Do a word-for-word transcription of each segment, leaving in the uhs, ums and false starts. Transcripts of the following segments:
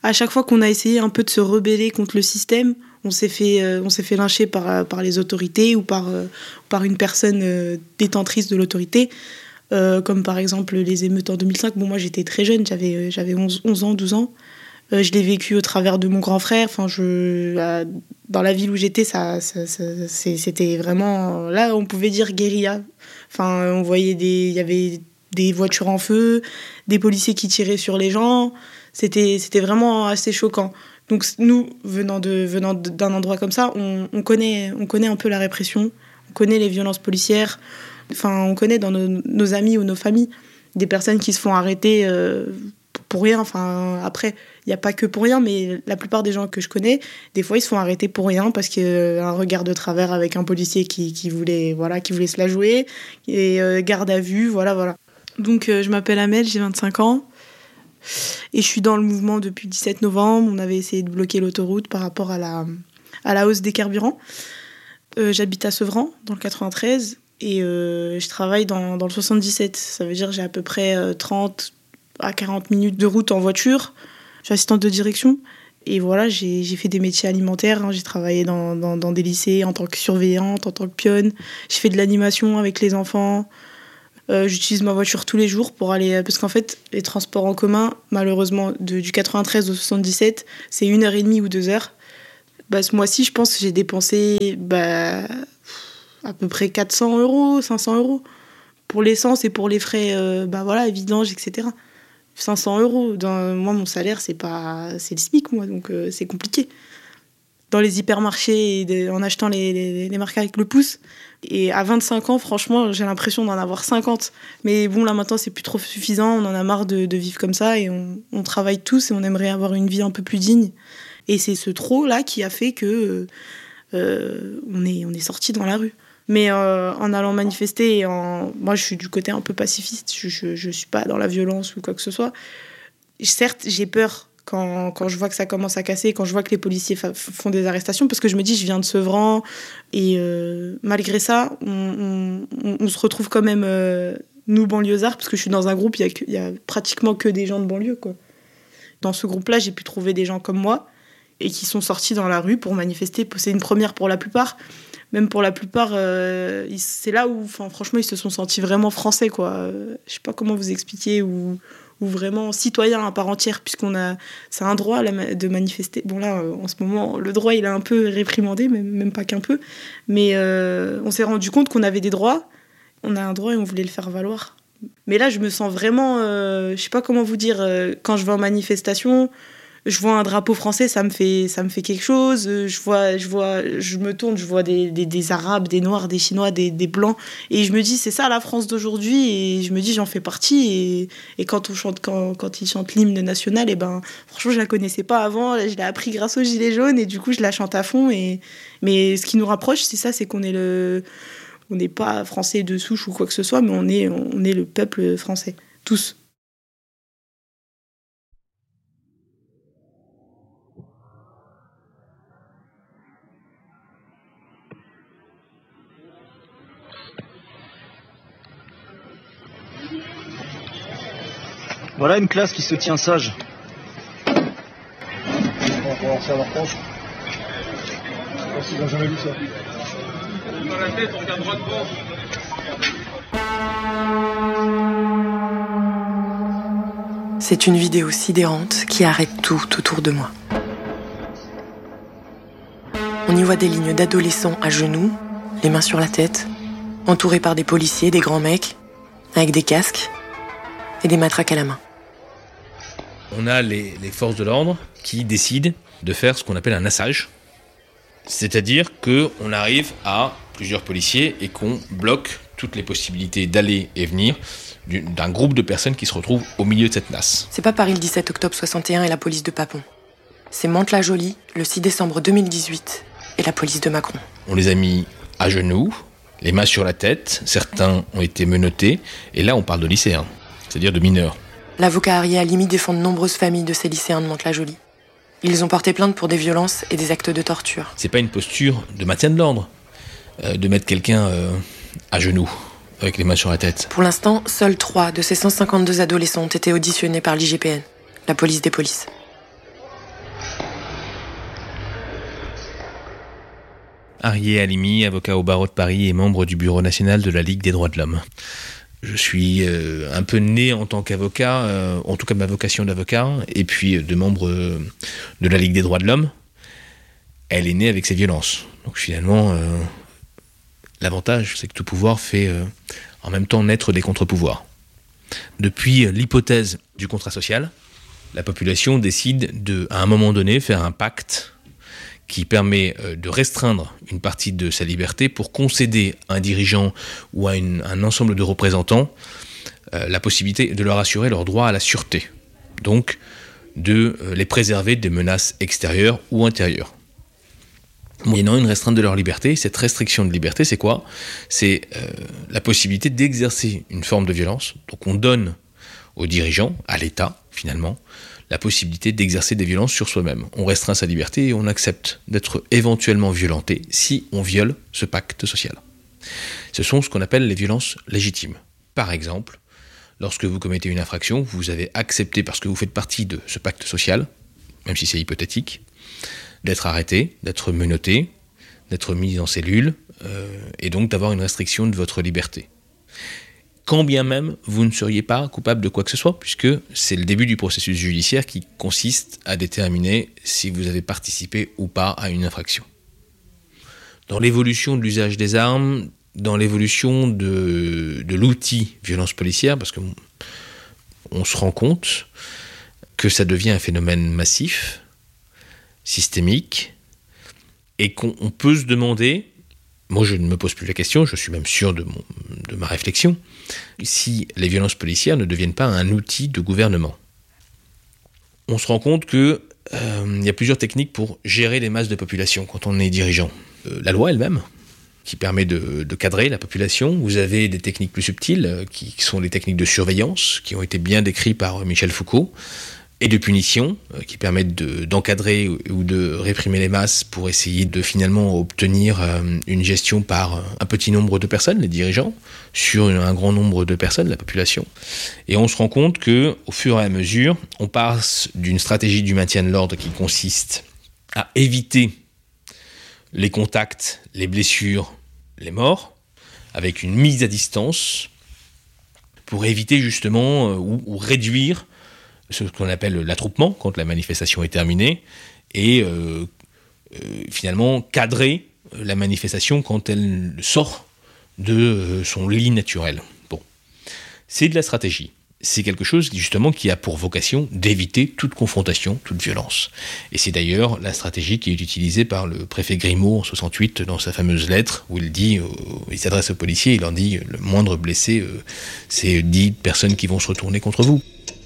À chaque fois qu'on a essayé un peu de se rebeller contre le système, on s'est fait, euh, on s'est fait lyncher par, par les autorités ou par, euh, par une personne euh, détentrice de l'autorité, euh, comme par exemple les émeutes en deux mille cinq. Bon, moi j'étais très jeune, j'avais, j'avais onze, onze ans, douze ans. Euh, je l'ai vécu au travers de mon grand frère. Enfin, je, euh, dans la ville où j'étais, ça, ça, ça, c'était vraiment... Là, on pouvait dire guérilla. Enfin, on voyait des... Il y avait des voitures en feu, des policiers qui tiraient sur les gens. C'était, c'était vraiment assez choquant. Donc nous, venant, de, venant d'un endroit comme ça, on, on, connaît, on connaît un peu la répression, on connaît les violences policières. Enfin, on connaît dans nos, nos amis ou nos familles des personnes qui se font arrêter... Euh, pour rien. Enfin, après, il n'y a pas que pour rien, mais la plupart des gens que je connais, des fois, ils se font arrêter pour rien parce qu'un euh, regard de travers avec un policier qui, qui, voulait, voilà, qui voulait se la jouer, et euh, garde à vue, voilà, voilà. Donc, euh, je m'appelle Amel, j'ai vingt-cinq ans, et je suis dans le mouvement depuis le dix-sept novembre. On avait essayé de bloquer l'autoroute par rapport à la, à la hausse des carburants. Euh, j'habite à Sevran, dans le quatre-vingt-treize, et euh, je travaille dans, dans le soixante-dix-sept. Ça veut dire que j'ai à peu près euh, trente à quarante minutes de route en voiture. Je suis assistante de direction. Et voilà, j'ai, j'ai fait des métiers alimentaires. Hein. J'ai travaillé dans, dans, dans des lycées en tant que surveillante, en tant que pionne. J'ai fait de l'animation avec les enfants. Euh, j'utilise ma voiture tous les jours pour aller... Parce qu'en fait, les transports en commun, malheureusement, de, du quatre-vingt-treize au soixante-dix-sept, c'est une heure et demie ou deux heures. Bah, ce mois-ci, je pense que j'ai dépensé bah, à peu près quatre cents euros, cinq cents euros pour l'essence et pour les frais, euh, bah, voilà, vidange, et cetera cinq cents euros. Dans, moi, mon salaire, c'est pas, c'est le SMIC, moi, donc euh, c'est compliqué. Dans les hypermarchés, de, en achetant les, les, les marques avec le pouce. Et à vingt-cinq ans, franchement, j'ai l'impression d'en avoir cinquante. Mais bon, là, maintenant, c'est plus trop suffisant. On en a marre de, de vivre comme ça et on, on travaille tous et on aimerait avoir une vie un peu plus digne. Et c'est ce trop-là qui a fait que euh, on est, on est sortis dans la rue. Mais euh, en allant manifester, et en... moi je suis du côté un peu pacifiste, je ne suis pas dans la violence ou quoi que ce soit. Certes, j'ai peur quand, quand je vois que ça commence à casser, quand je vois que les policiers fa- font des arrestations, parce que je me dis, je viens de Sevran, et euh, malgré ça, on, on, on se retrouve quand même, euh, nous, banlieusards, parce que je suis dans un groupe, il y, y a pratiquement que des gens de banlieue, quoi. Dans ce groupe-là, j'ai pu trouver des gens comme moi, et qui sont sortis dans la rue pour manifester. C'est une première pour la plupart. Même pour la plupart, euh, c'est là où, franchement, ils se sont sentis vraiment français, quoi. Euh, je sais pas comment vous expliquer, ou, ou vraiment citoyens à part entière, puisqu'on a, c'est un droit la, de manifester. Bon là, en ce moment, le droit, il est un peu réprimandé, même, même pas qu'un peu. Mais euh, on s'est rendu compte qu'on avait des droits. On a un droit et on voulait le faire valoir. Mais là, je me sens vraiment, euh, je sais pas comment vous dire, euh, quand je vais en manifestation, je vois un drapeau français, ça me fait, ça me fait quelque chose. Je vois, je vois, je me tourne, je vois des, des, des Arabes, des Noirs, des Chinois, des, des Blancs, et je me dis c'est ça la France d'aujourd'hui. Et je me dis j'en fais partie. Et, et quand on chante, quand, quand ils chantent l'hymne national, et ben franchement je la connaissais pas avant, je l'ai appris grâce aux Gilets jaunes et du coup je la chante à fond. Et mais ce qui nous rapproche, c'est ça, c'est qu'on est le, on n'est pas français de souche ou quoi que ce soit, mais on est, on est le peuple français, tous. Voilà une classe qui se tient sage. On va lancer à leur tranche. Je pense qu'ils n'ont jamais vu ça. Dans la tête, on regarde droit devant. C'est une vidéo sidérante qui arrête tout autour de moi. On y voit des lignes d'adolescents à genoux, les mains sur la tête, entourés par des policiers, des grands mecs, avec des casques et des matraques à la main. On a les, les forces de l'ordre qui décident de faire ce qu'on appelle un assage. C'est-à-dire qu'on arrive à plusieurs policiers et qu'on bloque toutes les possibilités d'aller et venir d'un groupe de personnes qui se retrouvent au milieu de cette nasse. C'est pas Paris le dix-sept octobre soixante et un et la police de Papon. C'est Mantes-la-Jolie, le six décembre deux mille dix-huit, et la police de Macron. On les a mis à genoux, les mains sur la tête, certains ont été menottés, et là on parle de lycéens, c'est-à-dire de mineurs. L'avocat Arié Halimi défend de nombreuses familles de ces lycéens de Mantes-la-Jolie. Ils ont porté plainte pour des violences et des actes de torture. C'est pas une posture de maintien de l'ordre, euh, de mettre quelqu'un euh, à genoux, avec les mains sur la tête. Pour l'instant, seuls trois de ces cent cinquante-deux adolescents ont été auditionnés par l'I G P N, la police des polices. Arié Halimi, avocat au barreau de Paris et membre du bureau national de la Ligue des droits de l'homme. Je suis euh, un peu né en tant qu'avocat, euh, en tout cas ma vocation d'avocat, et puis de membre euh, de la Ligue des droits de l'homme. Elle est née avec ces violences. Donc finalement, euh, l'avantage, c'est que tout pouvoir fait euh, en même temps naître des contre-pouvoirs. Depuis l'hypothèse du contrat social, la population décide de, à un moment donné, faire un pacte qui permet de restreindre une partie de sa liberté pour concéder à un dirigeant ou à une, un ensemble de représentants euh, la possibilité de leur assurer leur droit à la sûreté, donc de euh, les préserver des menaces extérieures ou intérieures. Moyennant une restreinte de leur liberté, cette restriction de liberté, c'est quoi ? C'est euh, la possibilité d'exercer une forme de violence. Donc on donne aux dirigeants, à l'État finalement, la possibilité d'exercer des violences sur soi-même. On restreint sa liberté et on accepte d'être éventuellement violenté si on viole ce pacte social. Ce sont ce qu'on appelle les violences légitimes. Par exemple, lorsque vous commettez une infraction, vous avez accepté, parce que vous faites partie de ce pacte social, même si c'est hypothétique, d'être arrêté, d'être menotté, d'être mis en cellule, euh, et donc d'avoir une restriction de votre liberté. Quand bien même vous ne seriez pas coupable de quoi que ce soit, puisque c'est le début du processus judiciaire qui consiste à déterminer si vous avez participé ou pas à une infraction. Dans l'évolution de l'usage des armes, dans l'évolution de, de l'outil violence policière, parce qu'on on se rend compte que ça devient un phénomène massif, systémique, et qu'on on peut se demander, moi je ne me pose plus la question, je suis même sûr de, mon, de ma réflexion, si les violences policières ne deviennent pas un outil de gouvernement. On se rend compte qu'il euh, y a plusieurs techniques pour gérer les masses de population quand on est dirigeant. Euh, la loi elle-même, qui permet de, de cadrer la population. Vous avez des techniques plus subtiles, euh, qui, qui sont les techniques de surveillance, qui ont été bien décrites par Michel Foucault, et de punition, euh, qui permettent de, d'encadrer ou, ou de réprimer les masses pour essayer de finalement obtenir euh, une gestion par un petit nombre de personnes, les dirigeants, sur un grand nombre de personnes, la population. Et on se rend compte que, au fur et à mesure, on passe d'une stratégie du maintien de l'ordre qui consiste à éviter les contacts, les blessures, les morts, avec une mise à distance, pour éviter justement euh, ou, ou réduire ce qu'on appelle l'attroupement quand la manifestation est terminée, et euh, euh, finalement cadrer la manifestation quand elle sort de euh, son lit naturel. Bon, c'est de la stratégie. C'est quelque chose justement qui a pour vocation d'éviter toute confrontation, toute violence. Et c'est d'ailleurs la stratégie qui est utilisée par le préfet Grimaud en soixante-huit dans sa fameuse lettre où il dit, euh, il s'adresse aux policiers, il leur dit le moindre blessé, euh, c'est dix personnes qui vont se retourner contre vous.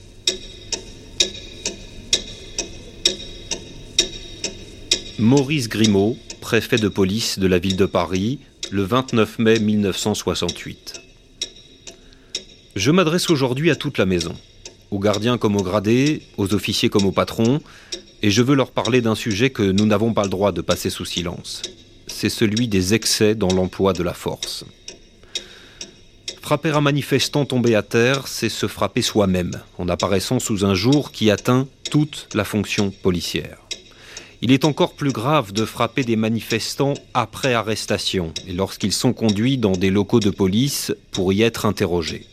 Maurice Grimaud, préfet de police de la ville de Paris, le vingt-neuf mai mille neuf cent soixante-huit. Je m'adresse aujourd'hui à toute la maison, aux gardiens comme aux gradés, aux officiers comme aux patrons, et je veux leur parler d'un sujet que nous n'avons pas le droit de passer sous silence. C'est celui des excès dans l'emploi de la force. Frapper un manifestant tombé à terre, c'est se frapper soi-même, en apparaissant sous un jour qui atteint toute la fonction policière. Il est encore plus grave de frapper des manifestants après arrestation et lorsqu'ils sont conduits dans des locaux de police pour y être interrogés.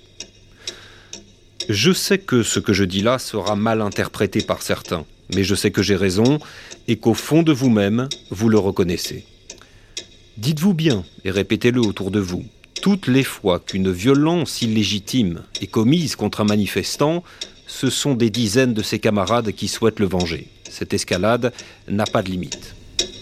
Je sais que ce que je dis là sera mal interprété par certains, mais je sais que j'ai raison et qu'au fond de vous-même, vous le reconnaissez. Dites-vous bien et répétez-le autour de vous. Toutes les fois qu'une violence illégitime est commise contre un manifestant, ce sont des dizaines de ses camarades qui souhaitent le venger. Cette escalade n'a pas de limite.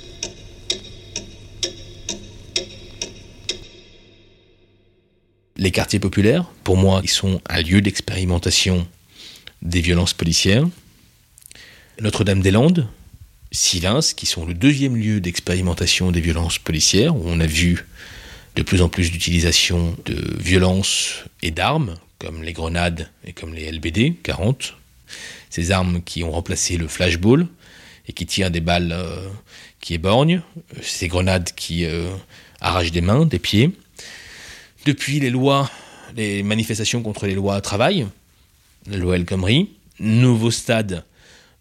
Les quartiers populaires, pour moi, ils sont un lieu d'expérimentation des violences policières. Notre-Dame-des-Landes, Sivins, qui sont le deuxième lieu d'expérimentation des violences policières, où on a vu de plus en plus d'utilisation de violences et d'armes, comme les grenades et comme les L B D quarante. Ces armes qui ont remplacé le flashball et qui tirent des balles euh, qui éborgnent, ces grenades qui euh, arrachent des mains, des pieds. Depuis les lois, les manifestations contre les lois travail, la loi El Khomri, nouveau stade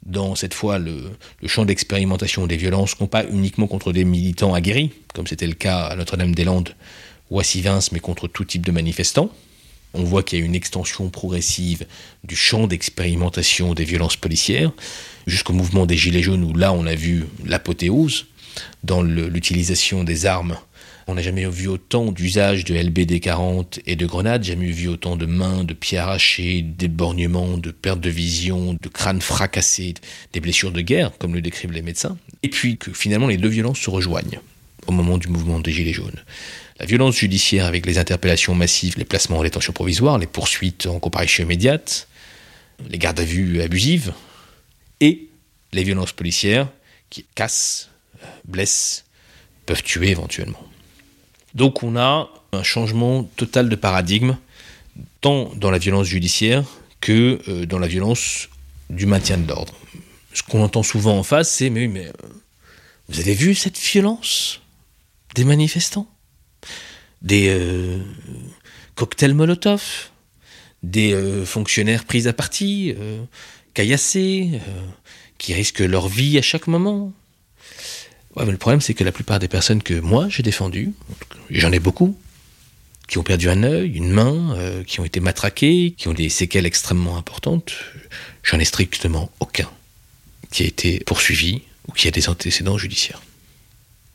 dans cette fois le, le champ d'expérimentation des violences, non pas uniquement contre des militants aguerris, comme c'était le cas à Notre-Dame-des-Landes ou à Sivins, mais contre tout type de manifestants. On voit qu'il y a une extension progressive du champ d'expérimentation des violences policières, jusqu'au mouvement des Gilets jaunes, où là on a vu l'apothéose dans le, l'utilisation des armes. On n'a jamais vu autant d'usage de L B D quarante et de grenades, jamais vu autant de mains, de pieds arrachés, d'éborgnements, de perte de vision, de crânes fracassés, des blessures de guerre, comme le décrivent les médecins. Et puis que finalement les deux violences se rejoignent au moment du mouvement des Gilets jaunes. La violence judiciaire avec les interpellations massives, les placements en détention provisoire, les poursuites en comparution immédiate, les gardes à vue abusives, et les violences policières qui cassent, blessent, peuvent tuer éventuellement. Donc on a un changement total de paradigme, tant dans la violence judiciaire que euh, dans la violence du maintien de l'ordre. Ce qu'on entend souvent en face, c'est « mais, mais euh, vous avez vu cette violence des manifestants ? Des euh, cocktails Molotov, des euh, fonctionnaires pris à partie, euh, caillassés, euh, qui risquent leur vie à chaque moment. » Ouais, mais le problème, c'est que la plupart des personnes que moi, j'ai défendues, et j'en ai beaucoup, qui ont perdu un œil, une main, euh, qui ont été matraquées, qui ont des séquelles extrêmement importantes, j'en ai strictement aucun qui a été poursuivi ou qui a des antécédents judiciaires.